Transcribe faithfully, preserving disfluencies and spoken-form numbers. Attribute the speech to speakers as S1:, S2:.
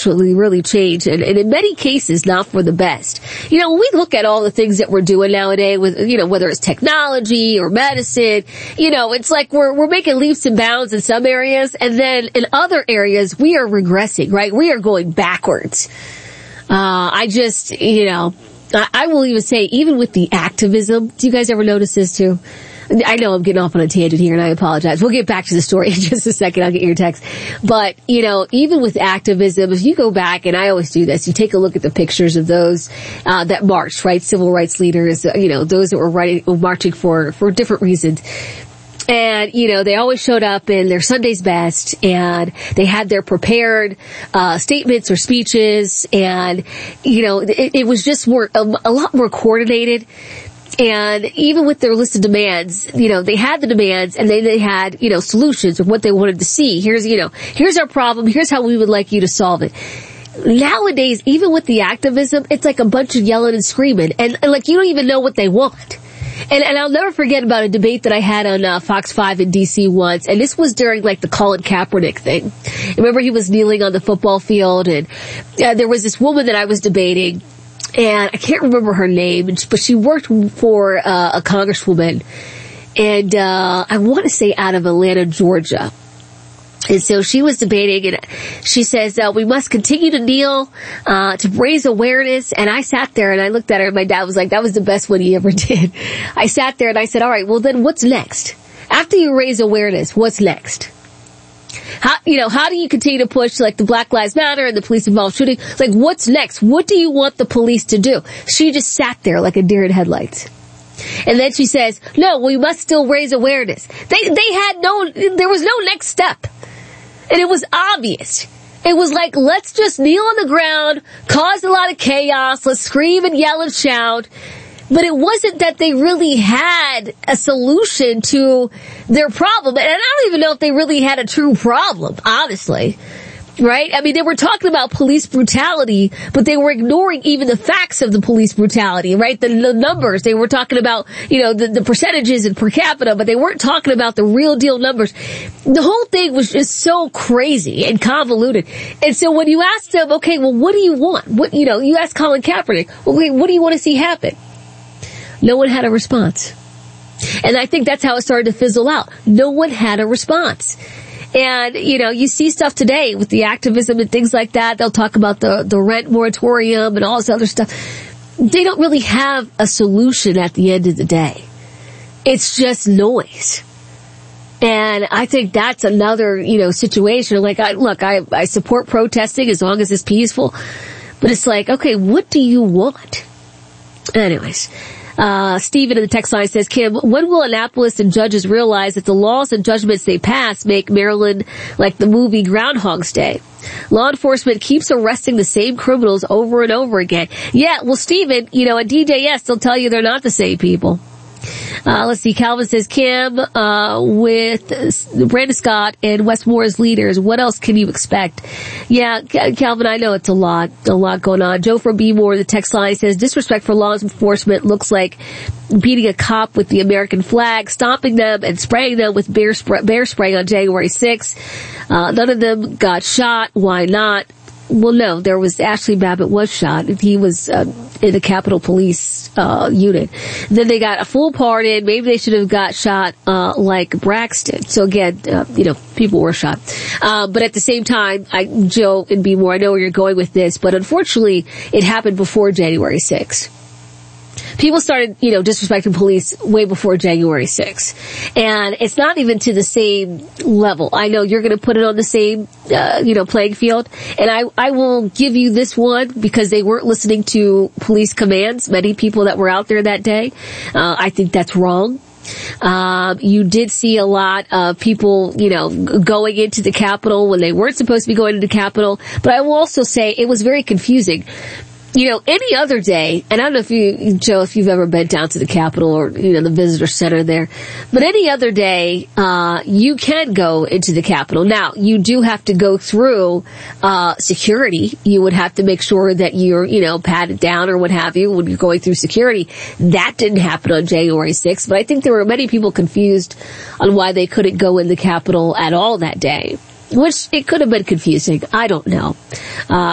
S1: actually really changed, and, and in many cases, not for the best. You know, when we look at all the things that we're doing nowadays with, you know, whether it's technology or medicine, you know, it's like we're, we're making leaps and bounds in some areas, and then in other areas, we are regressing, right? We are going backwards. Uh, I just, you know, I, I will even say, even with the activism, do you guys ever notice this too? I know I'm getting off on a tangent here, and I apologize. We'll get back to the story in just a second. I'll get your text. But, you know, even with activism, if you go back, and I always do this, you take a look at the pictures of those uh that marched, right? Civil rights leaders, you know, those that were writing, marching for, for different reasons. And, you know, they always showed up in their Sunday's best, and they had their prepared uh statements or speeches, and, you know, it, it was just more, a, a lot more coordinated. And even with their list of demands, you know, they had the demands, and they, they had, you know, solutions of what they wanted to see. Here's, you know, here's our problem. Here's how we would like you to solve it. Nowadays, even with the activism, it's like a bunch of yelling and screaming, and, and like you don't even know what they want. And, and I'll never forget about a debate that I had on uh, Fox five in D C once, and this was during like the Colin Kaepernick thing. Remember, he was kneeling on the football field, and uh, there was this woman that I was debating. And I can't remember her name, but she worked for uh, a congresswoman, and uh I want to say out of Atlanta, Georgia. And so she was debating, and she says, uh, we must continue to kneel uh to raise awareness. And I sat there, and I looked at her, and my dad was like, that was the best one he ever did. I sat there, and I said, all right, well then what's next? After you raise awareness, what's next? How, you know, how do you continue to push, like, the Black Lives Matter and the police-involved shooting? Like, what's next? What do you want the police to do? She just sat there like a deer in headlights. And then she says, no, we must still raise awareness. They, they had no, there was no next step. And it was obvious. It was like, let's just kneel on the ground, cause a lot of chaos, let's scream and yell and shout. But it wasn't that they really had a solution to their problem. And I don't even know if they really had a true problem, honestly. Right? I mean, they were talking about police brutality, but they were ignoring even the facts of the police brutality, right? The, the numbers. They were talking about, you know, the, the percentages and per capita, but they weren't talking about the real deal numbers. The whole thing was just so crazy and convoluted. And so when you ask them, okay, well, what do you want? What, you know, you ask Colin Kaepernick, okay, what do you want to see happen? No one had a response. And I think that's how it started to fizzle out. No one had a response. And, you know, you see stuff today with the activism and things like that. They'll talk about the, the rent moratorium and all this other stuff. They don't really have a solution at the end of the day. It's just noise. And I think that's another, you know, situation. Like, I, look, I, I support protesting as long as it's peaceful. But it's like, okay, what do you want? Anyways. Uh, Stephen in the text line says, Kim, when will Annapolis and judges realize that the laws and judgments they pass make Maryland like the movie Groundhog's Day? Law enforcement keeps arresting the same criminals over and over again. Yeah, well, Stephen, you know, at D J S, they'll tell you they're not the same people. Uh, let's see, Calvin says, Kim, uh, with Brandon Scott and Westmore's leaders, what else can you expect? Yeah, Calvin, I know it's a lot, a lot going on. Joe from B More, the text line says, disrespect for law enforcement looks like beating a cop with the American flag, stomping them and spraying them with bear spray, bear spray on January sixth. Uh, none of them got shot. Why not? Well, no, there was Ashley Babbitt was shot. He was uh, in the Capitol Police uh, unit. Then they got a full pardon. Maybe they should have got shot uh, like Braxton. So again, uh, you know, people were shot. Uh, but at the same time, I, Joe and B More, I know where you're going with this, but unfortunately, it happened before January sixth. People started, you know, disrespecting police way before January sixth. And it's not even to the same level. I know you're going to put it on the same, uh, you know, playing field. And I, I will give you this one because they weren't listening to police commands, many people that were out there that day. Uh, I think that's wrong. Um, you did see a lot of people, you know, going into the Capitol when they weren't supposed to be going into the Capitol. But I will also say it was very confusing. You know, any other day, and I don't know if you, Joe, if you've ever been down to the Capitol or, you know, the visitor center there, but any other day, uh, you can go into the Capitol. Now, you do have to go through, uh, security. You would have to make sure that you're, you know, patted down or what have you when you're going through security. That didn't happen on January sixth, but I think there were many people confused on why they couldn't go in the Capitol at all that day, which it could have been confusing. I don't know. Uh,